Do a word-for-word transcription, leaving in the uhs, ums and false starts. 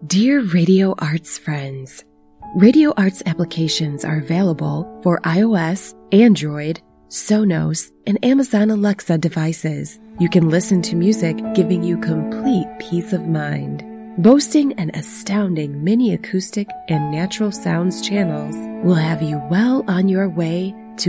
Dear Radio Arts friends, Radio Arts applications are available for iOS, Android, Sonos, and Amazon Alexa devices. You can listen to music, giving you complete peace of mind. Boasting an astounding mini acoustic and natural sounds channels will have you well on your way